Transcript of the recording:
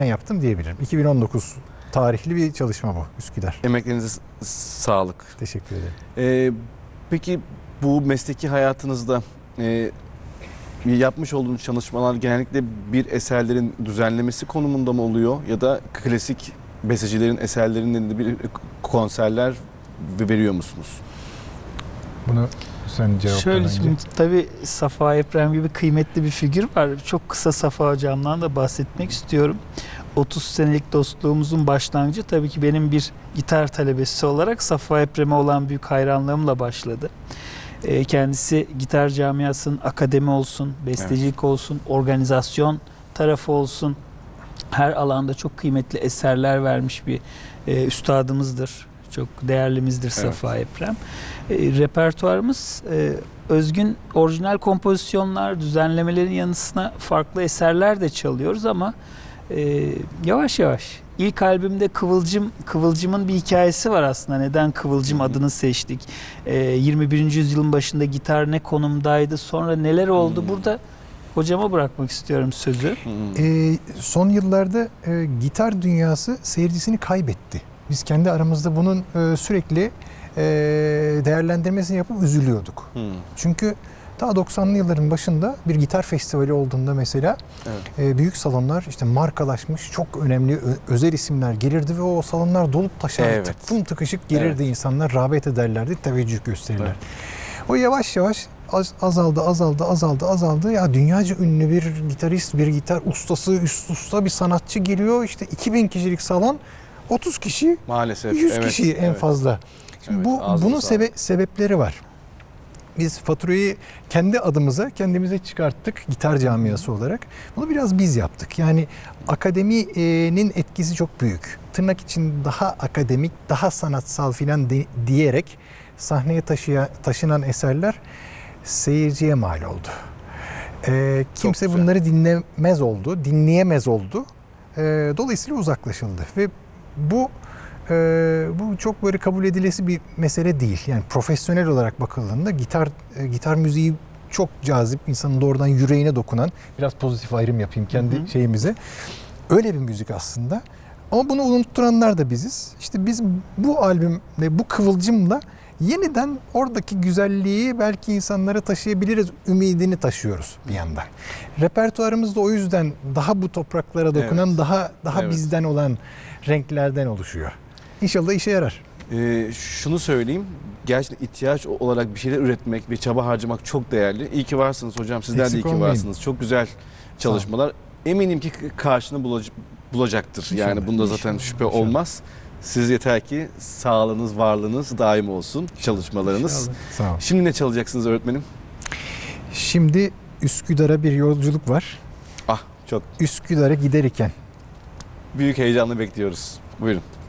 yaptım diyebilirim. 2019 tarihli bir çalışma bu, Üsküdar. Emeklerinize sağlık. Teşekkür ederim. Peki bu mesleki hayatınızda yapmış olduğunuz çalışmalar genellikle bir eserlerin düzenlemesi konumunda mı oluyor ya da klasik bestecilerin eserlerinin de bir konserler veriyor musunuz? Bunu sen cevapla Şöyle bence. şimdi tabii Safa Eprem gibi kıymetli bir figür var. Çok kısa Safa hocamdan da bahsetmek istiyorum. 30 senelik dostluğumuzun başlangıcı tabii ki benim bir gitar talebesi olarak Safa Eprem'e olan büyük hayranlığımla başladı. Kendisi gitar camiasının akademi olsun, bestecilik olsun, organizasyon tarafı olsun, her alanda çok kıymetli eserler vermiş bir üstadımızdır. Çok değerlimizdir Safa Eprem. Repertuarımız özgün orijinal kompozisyonlar, düzenlemelerin yanı sıra farklı eserler de çalıyoruz ama yavaş yavaş. İlk albümde Kıvılcım'ın bir hikayesi var aslında. Neden Kıvılcım adını seçtik? 21. yüzyılın başında gitar ne konumdaydı? Sonra neler oldu? Burada hocama bırakmak istiyorum sözü. Son yıllarda gitar dünyası seyircisini kaybetti. Biz kendi aramızda bunun sürekli değerlendirmesini yapıp üzülüyorduk. Çünkü ta 90'lı yılların başında bir gitar festivali olduğunda mesela büyük salonlar işte markalaşmış çok önemli özel isimler gelirdi ve o salonlar dolup taşardı. Tıklım tıkışık gelirdi insanlar, rağbet ederlerdi, teveccüh gösterirler. O yavaş yavaş azaldı. Ya dünyaca ünlü bir gitarist, bir gitar ustası, üst usta bir sanatçı geliyor. İşte 2000 kişilik salon, 30 kişi, maalesef 100 kişi en fazla. Şimdi bunun sebepleri var. Biz faturayı kendi adımıza, kendimize çıkarttık gitar camiası olarak. Bunu biraz biz yaptık. Yani akademinin etkisi çok büyük. Tırnak için daha akademik, daha sanatsal filan diyerek sahneye taşınan eserler seyirciye mal oldu. Kimse bunları dinleyemez oldu. Dolayısıyla uzaklaşıldı ve bu çok böyle kabul edilesi bir mesele değil. Yani profesyonel olarak bakıldığında gitar müziği çok cazip, insanın doğrudan yüreğine dokunan, biraz pozitif ayrım yapayım kendi şeyimize. Öyle bir müzik aslında. Ama bunu unutturanlar da biziz. İşte biz bu albümle, bu Kıvılcım'la yeniden oradaki güzelliği belki insanlara taşıyabiliriz ümidini taşıyoruz bir yandan. Repertuarımız da o yüzden daha bu topraklara dokunan, daha bizden olan renklerden oluşuyor. İnşallah işe yarar. Şunu söyleyeyim, gerçekten ihtiyaç olarak bir şeyler üretmek ve çaba harcamak çok değerli. İyi ki varsınız hocam, sizler de iyi ki varsınız. Çok güzel çalışmalar. Eminim ki karşını bulacaktır. İnşallah, yani bunda zaten şüphe olmaz. Siz yeter ki sağlığınız, varlığınız daim olsun, çalışmalarınız. Sağ olun. Şimdi ne çalacaksınız öğretmenim? Şimdi Üsküdar'a bir yolculuk var. Çok. Üsküdar'a giderken. Büyük heyecanla bekliyoruz. Buyurun.